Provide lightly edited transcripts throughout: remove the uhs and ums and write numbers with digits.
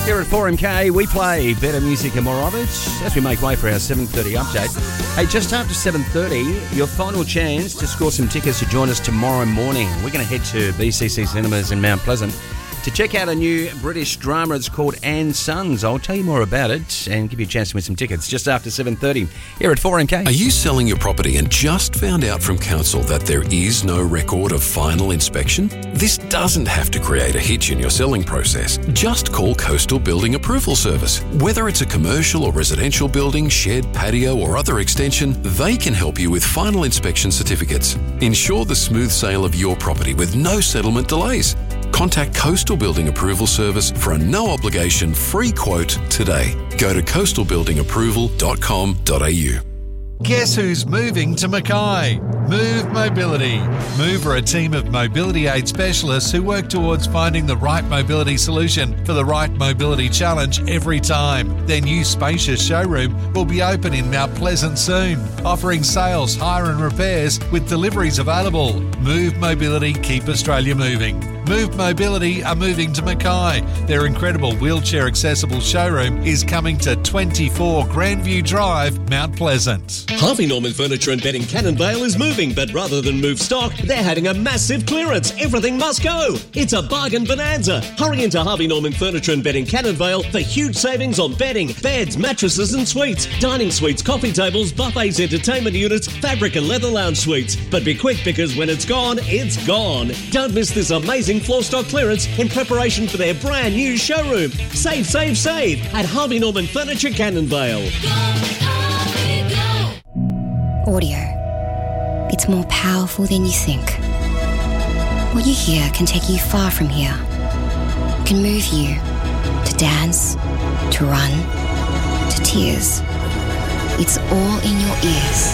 Here at 4MK, we play better music and more of it as we make way for our 7:30 update. Hey, just after 7:30, your final chance to score some tickets to join us tomorrow morning. We're going to head to BCC Cinemas in Mount Pleasant to check out a new British drama. It's called Anne Sons. I'll tell you more about it and give you a chance to win some tickets just after 7:30 here at 4MK. Are you selling your property and just found out from council that there is no record of final inspection? This doesn't have to create a hitch in your selling process. Just call Coastal Building Approval Service. Whether it's a commercial or residential building, shed, patio or other extension, they can help you with final inspection certificates. Ensure the smooth sale of your property with no settlement delays. Contact Coastal Building Approval Service for a no-obligation free quote today. Go to coastalbuildingapproval.com.au. Guess who's moving to Mackay? Move Mobility. Move are a team of mobility aid specialists who work towards finding the right mobility solution for the right mobility challenge every time. Their new spacious showroom will be open in Mount Pleasant soon, offering sales, hire and repairs with deliveries available. Move Mobility, keep Australia moving. Move Mobility are moving to Mackay. Their incredible wheelchair-accessible showroom is coming to 24 Grandview Drive, Mount Pleasant. Harvey Norman Furniture and Bedding Cannonvale is moving, but rather than move stock, they're having a massive clearance. Everything must go. It's a bargain bonanza. Hurry into Harvey Norman Furniture and Bedding Cannonvale for huge savings on bedding, beds, mattresses and suites, dining suites, coffee tables, buffets, entertainment units, fabric and leather lounge suites. But be quick because when it's gone, it's gone. Don't miss this amazing floor stock clearance in preparation for their brand new showroom. Save, save, save at Harvey Norman Furniture Cannonvale. Audio. It's more powerful than you think. What you hear can take you far from here. It can move you to dance, to run, to tears. It's all in your ears.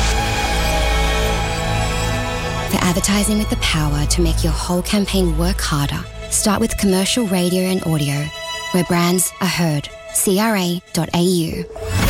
For advertising with the power to make your whole campaign work harder, start with commercial radio and audio, where brands are heard. CRA.au.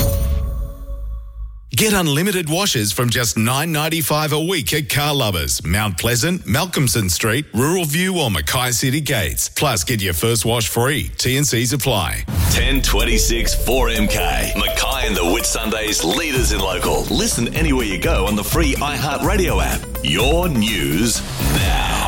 Get unlimited washes from just $9.95 a week at Car Lovers, Mount Pleasant, Malcolmson Street, Rural View or Mackay City Gates. Plus, get your first wash free. T&Cs apply. 1026 4MK. Mackay and the Whitsundays leaders in local. Listen anywhere you go on the free iHeartRadio app. Your news now.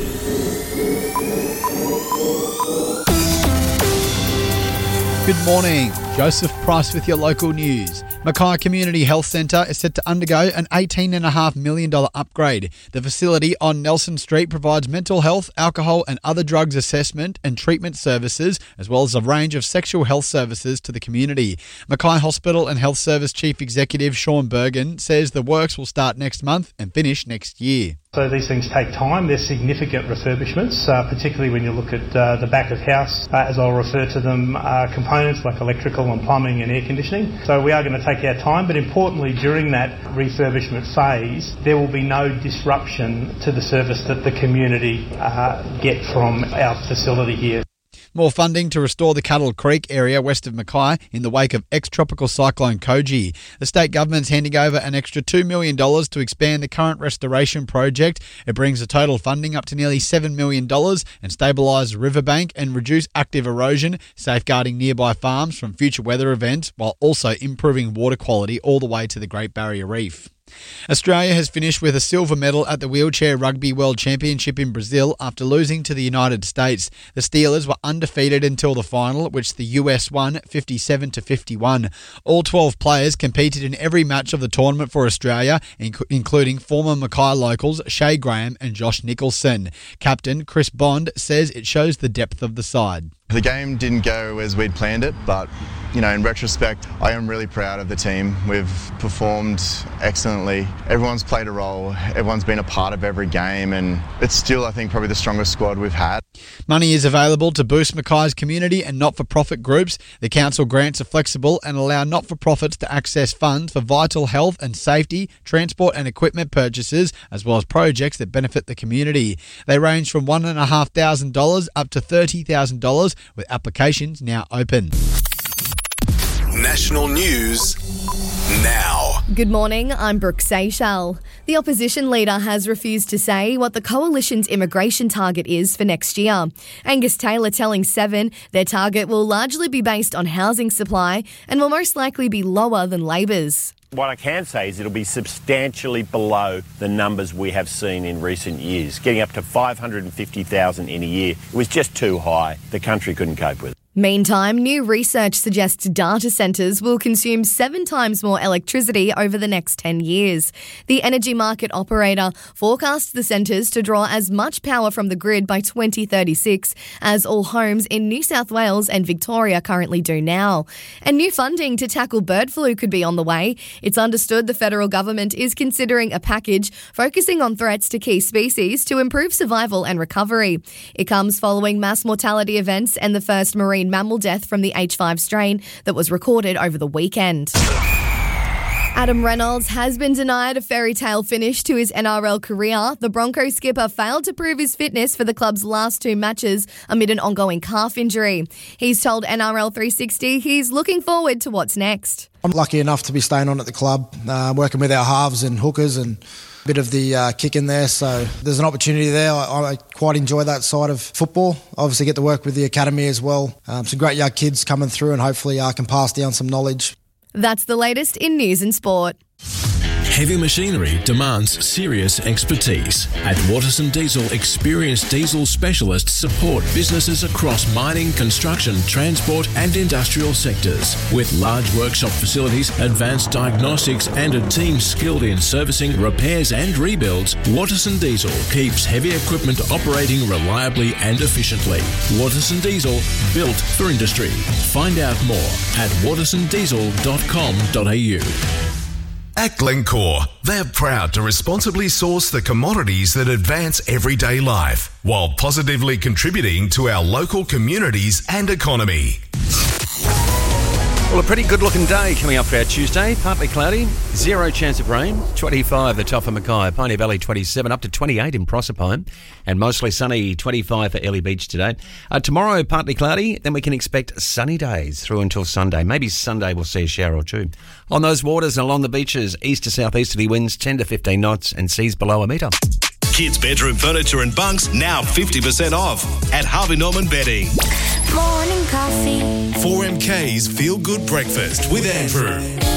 Good morning. Joseph Price with your local news. Mackay Community Health Centre is set to undergo an $18.5 million upgrade. The facility on Nelson Street provides mental health, alcohol and other drugs assessment and treatment services, as well as a range of sexual health services to the community. Mackay Hospital and Health Service Chief Executive Sean Bergen says the works will start next month and finish next year. So these things take time. They're significant refurbishments, particularly when you look at the back of house, as I'll refer to them, components like electrical and plumbing and air conditioning. So we are going to take our time, but importantly during that refurbishment phase, there will be no disruption to the service that the community get from our facility here. More funding to restore the Cuttle Creek area west of Mackay in the wake of ex-tropical cyclone Koji. The state government's handing over an extra $2 million to expand the current restoration project. It brings the total funding up to nearly $7 million and stabilise the riverbank and reduce active erosion, safeguarding nearby farms from future weather events while also improving water quality all the way to the Great Barrier Reef. Australia has finished with a silver medal at the Wheelchair Rugby World Championship in Brazil after losing to the United States. The Steelers were undefeated until the final, which the US won 57-51. All 12 players competed in every match of the tournament for Australia, including former Mackay locals Shay Graham and Josh Nicholson. Captain Chris Bond says it shows the depth of the side. The game didn't go as we'd planned it, but in retrospect, I am really proud of the team. We've performed excellently. Everyone's played a role. Everyone's been a part of every game, and it's still, I think, probably the strongest squad we've had. Money is available to boost Mackay's community and not-for-profit groups. The council grants are flexible and allow not-for-profits to access funds for vital health and safety, transport and equipment purchases, as well as projects that benefit the community. They range from $1,500 up to $30,000, with applications now open. National news now. Good morning, I'm Brooke Seychelles. The opposition leader has refused to say what the coalition's immigration target is for next year. Angus Taylor telling Seven their target will largely be based on housing supply and will most likely be lower than Labor's. What I can say is it'll be substantially below the numbers we have seen in recent years. Getting up to 550,000 in a year was just too high. The country couldn't cope with it. Meantime, new research suggests data centres will consume 7 times more electricity over the next 10 years. The energy market operator forecasts the centres to draw as much power from the grid by 2036 as all homes in New South Wales and Victoria currently do now. And new funding to tackle bird flu could be on the way. It's understood the federal government is considering a package focusing on threats to key species to improve survival and recovery. It comes following mass mortality events and the first marine mammal death from the H5 strain that was recorded over the weekend. Adam Reynolds has been denied a fairy tale finish to his NRL career. The Broncos skipper failed to prove his fitness for the club's last 2 matches amid an ongoing calf injury. He's told NRL 360 he's looking forward to what's next. I'm lucky enough to be staying on at the club, working with our halves and hookers and a bit of the kick in there, so there's an opportunity there. I quite enjoy that side of football. Obviously get to work with the academy as well. Some great young kids coming through and hopefully can pass down some knowledge. That's the latest in news and sport. Heavy machinery demands serious expertise. At Waterson Diesel, experienced diesel specialists support businesses across mining, construction, transport and industrial sectors. With large workshop facilities, advanced diagnostics and a team skilled in servicing, repairs and rebuilds, Waterson Diesel keeps heavy equipment operating reliably and efficiently. Waterson Diesel, built for industry. Find out more at watersondiesel.com.au. At Glencore, they're proud to responsibly source the commodities that advance everyday life while positively contributing to our local communities and economy. Well, a pretty good-looking day coming up for our Tuesday. Partly cloudy, 0 chance of rain, 25 the top of Mackay, Pioneer Valley 27, up to 28 in Proserpine, and mostly sunny, 25 for Early Beach today. Tomorrow, partly cloudy, then we can expect sunny days through until Sunday. Maybe Sunday we'll see a shower or two. On those waters and along the beaches, east to southeasterly winds 10 to 15 knots and seas below a metre. Kids' bedroom furniture and bunks now 50% off at Harvey Norman Bedding. Morning coffee. 4MK's Feel Good Breakfast with Andrew.